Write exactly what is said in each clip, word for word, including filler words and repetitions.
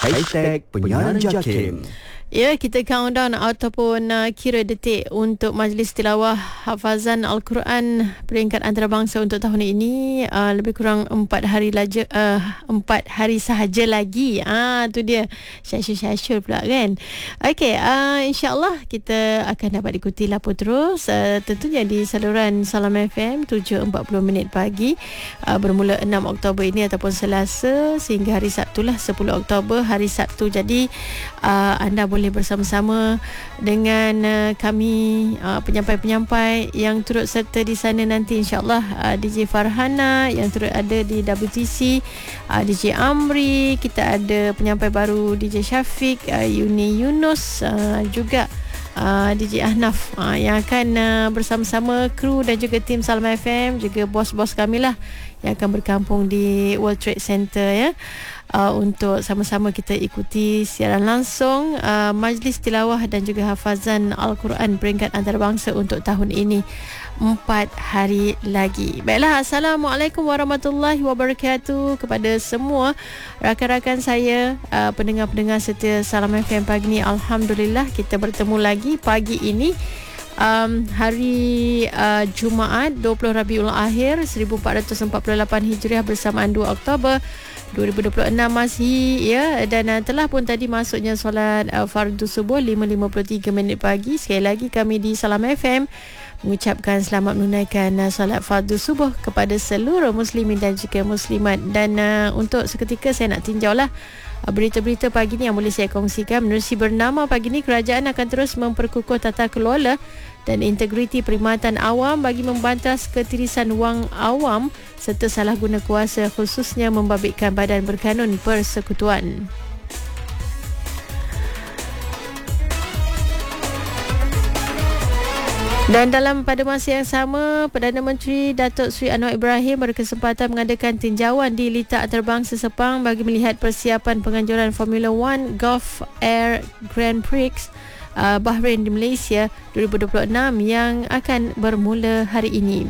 Hashtag Penyiaran Jakim. Ya, kita countdown ataupun uh, kira detik untuk Majlis Tilawah Hafazan Al-Quran peringkat antarabangsa untuk tahun ini. Uh, lebih kurang empat hari laja, uh, empat hari sahaja lagi. Ah, tu dia. Syasyur-syasyur pula kan. Okey, uh, insyaAllah kita akan dapat ikuti lapor terus. Uh, tentunya di saluran Salam F M tujuh empat puluh minit pagi. Uh, bermula enam Oktober ini ataupun Selasa sehingga hari Sabtu lah sepuluh Oktober hari Sabtu. Jadi uh, anda boleh boleh bersama-sama dengan uh, kami uh, penyampai-penyampai yang turut serta di sana nanti, insyaAllah. uh, D J Farhana yang turut ada di W T C, uh, D J Amri, kita ada penyampai baru D J Syafiq, uh, Yuni Yunus, uh, juga Uh, D J Ahnaf uh, yang akan uh, bersama-sama kru dan juga tim Salam F M, juga bos-bos kami lah yang akan berkampung di World Trade Center ya, uh, untuk sama-sama kita ikuti siaran langsung uh, Majlis Tilawah dan juga Hafazan Al-Quran peringkat antarabangsa untuk tahun ini. Empat hari lagi. Baiklah, Assalamualaikum warahmatullahi wabarakatuh kepada semua rakan-rakan saya, uh, pendengar-pendengar setia Salam F M pagi ni. Alhamdulillah kita bertemu lagi pagi ini, um, hari uh, Jumaat dua puluh Rabiul Akhir seribu empat ratus empat puluh lapan Hijriah bersamaan dua Oktober dua ribu dua puluh enam masih ya, dan uh, telah pun tadi masuknya solat uh, fardu subuh lima lima puluh tiga minit pagi. Sekali lagi kami di Salam F M mengucapkan selamat menunaikan uh, solat fardu subuh kepada seluruh muslimin dan juga muslimat. Dan uh, untuk seketika saya nak tinjau lah uh, berita-berita pagi ni yang boleh saya kongsikan. Menerusi bernama pagi ni, kerajaan akan terus memperkukuh tata kelola dan integriti perkhidmatan awam bagi membantas ketirisan wang awam serta salah guna kuasa, khususnya membabitkan Badan Berkanun Persekutuan. Dan dalam pada masa yang sama, Perdana Menteri Datuk Seri Anwar Ibrahim berkesempatan mengadakan tinjauan di Litak Antarabangsa Sepang bagi melihat persiapan penganjuran Formula One Gulf Air Grand Prix uh, Bahrain di Malaysia dua ribu dua puluh enam yang akan bermula hari ini.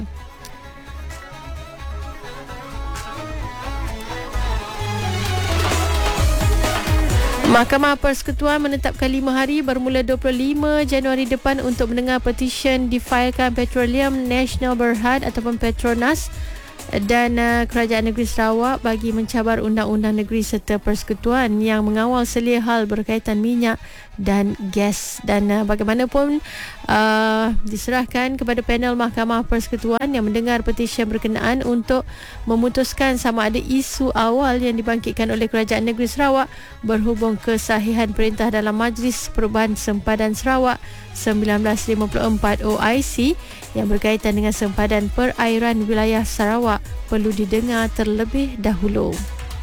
Mahkamah Persekutuan menetapkan lima hari bermula dua puluh lima Januari depan untuk mendengar petisyen difailkan Petroleum Nasional Berhad ataupun Petronas dan uh, Kerajaan Negeri Sarawak bagi mencabar undang-undang negeri serta persekutuan yang mengawal selia hal berkaitan minyak dan gas. Dan uh, bagaimanapun uh, diserahkan kepada panel Mahkamah Persekutuan yang mendengar petisyen berkenaan untuk memutuskan sama ada isu awal yang dibangkitkan oleh Kerajaan Negeri Sarawak berhubung kesahihan perintah dalam Majlis Perubahan Sempadan Sarawak seribu sembilan ratus lima puluh empat O I C yang berkaitan dengan sempadan perairan wilayah Sarawak perlu didengar terlebih dahulu.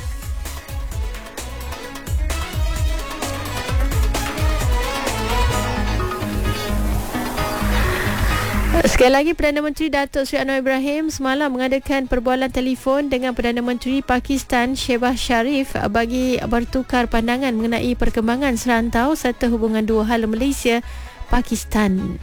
Sekali lagi, Perdana Menteri Datuk Seri Anwar Ibrahim semalam mengadakan perbualan telefon dengan Perdana Menteri Pakistan Shehbaz Sharif bagi bertukar pandangan mengenai perkembangan serantau serta hubungan dua hala Malaysia Pakistan.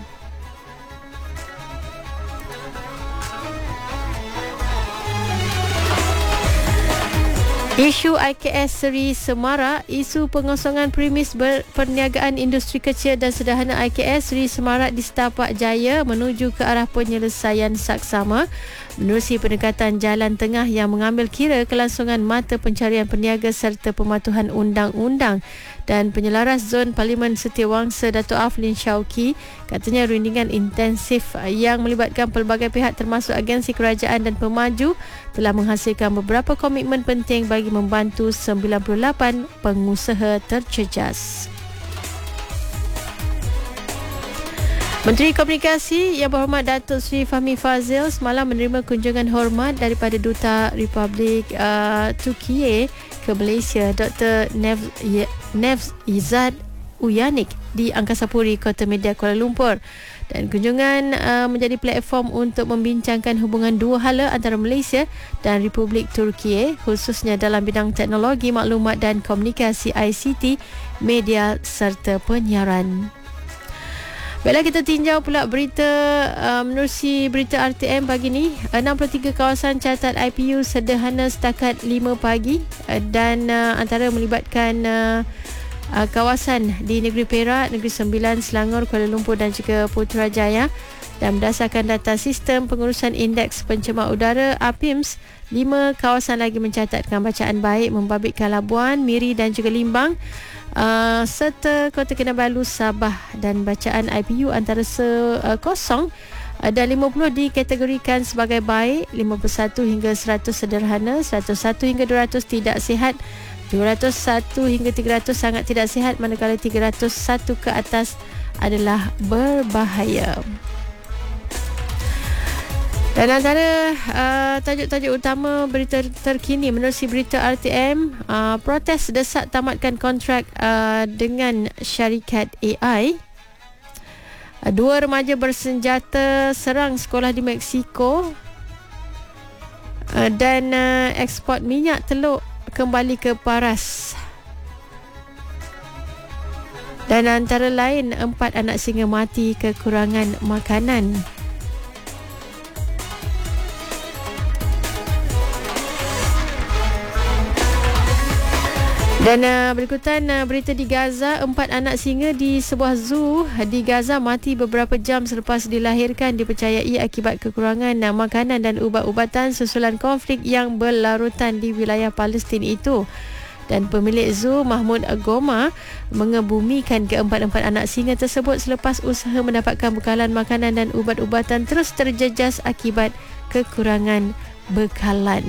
Isu I K S Seri Semarak, isu pengosongan premis perniagaan industri kecil dan sederhana I K S Seri Semarak di setapak jaya menuju ke arah penyelesaian saksama menerusi pendekatan jalan tengah yang mengambil kira kelangsungan mata pencarian peniaga serta pematuhan undang-undang. Dan penyelaras Zon Parlimen Setiawangsa Dato' Aflin Syauqi katanya rundingan intensif yang melibatkan pelbagai pihak termasuk agensi kerajaan dan pemaju telah menghasilkan beberapa komitmen penting bagi membantu sembilan puluh lapan pengusaha tercejas. Menteri Komunikasi Yang Berhormat Datuk Seri Fahmi Fadzil semalam menerima kunjungan hormat daripada Duta Republik uh, Turkiye ke Malaysia, Doktor Nevz Izzat Uyanik di Angkasa Puri, Kota Media, Kuala Lumpur. Dan kunjungan uh, menjadi platform untuk membincangkan hubungan dua hala antara Malaysia dan Republik Turkiye, khususnya dalam bidang teknologi maklumat dan komunikasi I C T, media serta penyiaran. Baiklah, kita tinjau pula berita uh, menerusi berita R T M pagi ni. enam puluh tiga kawasan catat I P U sederhana setakat lima pagi uh, dan uh, antara melibatkan uh, uh, kawasan di negeri Perak, Negeri Sembilan, Selangor, Kuala Lumpur dan juga Putrajaya. Dan berdasarkan data sistem pengurusan indeks pencemar udara A P I M S, lima kawasan lagi mencatatkan bacaan baik membabitkan Labuan, Miri dan juga Limbang. Uh, serta Kota Kinabalu, Sabah, dan bacaan I P U antara se, uh, kosong uh, dan lima puluh dikategorikan sebagai baik, lima puluh satu hingga seratus sederhana, seratus satu hingga dua ratus tidak sihat, dua ratus satu hingga tiga ratus sangat tidak sihat, manakala tiga ratus satu ke atas adalah berbahaya. Dan antara uh, tajuk-tajuk utama berita terkini menerusi berita R T M, uh, protes desak tamatkan kontrak uh, dengan syarikat A I. Uh, dua remaja bersenjata serang sekolah di Mexico. Uh, dan uh, ekspor minyak teluk kembali ke paras. Dan antara lain, empat anak singa mati kekurangan makanan. Dan uh, berikutan uh, berita di Gaza, empat anak singa di sebuah zoo di Gaza mati beberapa jam selepas dilahirkan, dipercayai akibat kekurangan uh, makanan dan ubat-ubatan susulan konflik yang berlarutan di wilayah Palestin itu. Dan pemilik zoo, Mahmud Goma, mengebumikan keempat-empat anak singa tersebut selepas usaha mendapatkan bekalan makanan dan ubat-ubatan terus terjejas akibat kekurangan bekalan.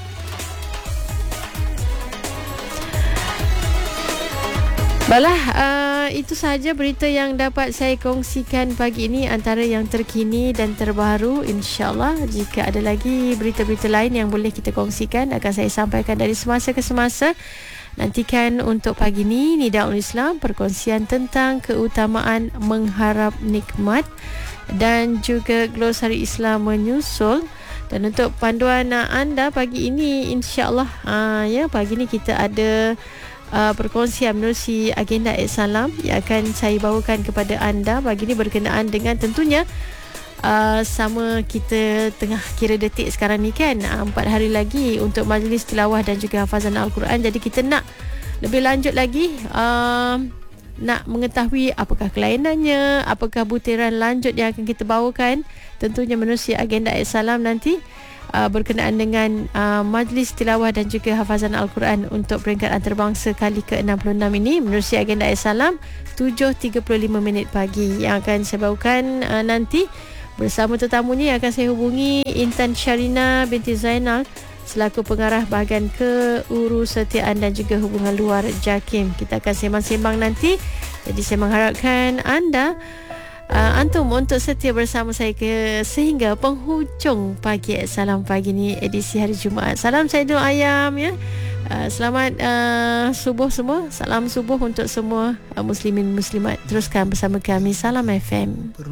Baiklah, uh, itu sahaja berita yang dapat saya kongsikan pagi ini, antara yang terkini dan terbaru. InsyaAllah jika ada lagi berita-berita lain yang boleh kita kongsikan, akan saya sampaikan dari semasa ke semasa. Nantikan untuk pagi ini Nidaul Islam, perkongsian tentang keutamaan mengharap nikmat, dan juga glosari Islam menyusul. Dan untuk panduan anda pagi ini, insyaAllah uh, ya, pagi ini kita ada Uh, perkongsian menerusi agenda Salam yang akan saya bawakan kepada anda pagi ini berkenaan dengan tentunya uh, sama kita tengah kira detik sekarang ni kan, uh, empat hari lagi untuk majlis tilawah dan juga hafazan Al-Quran. Jadi kita nak lebih lanjut lagi, uh, nak mengetahui apakah kelainannya, apakah butiran lanjut yang akan kita bawakan tentunya menerusi agenda Salam nanti. Uh, berkenaan dengan uh, majlis tilawah dan juga hafazan Al-Quran untuk peringkat antarabangsa kali ke enam puluh enam ini menerusi agenda Salam tujuh tiga puluh lima minit pagi yang akan saya bawakan uh, nanti bersama tetamunya yang akan saya hubungi Intan Syarina binti Zainal selaku pengarah bahagian keurusetiaan dan juga hubungan luar JAKIM. Kita akan sembang-sembang nanti, jadi saya mengharapkan anda Uh, antum untuk setia bersama saya ke sehingga penghujung pagi Salam pagi ni, edisi hari Jumaat. Salam Saidul Ayam ya. Uh, selamat uh, subuh semua. Salam subuh untuk semua uh, muslimin muslimat. Teruskan bersama kami Salam F M.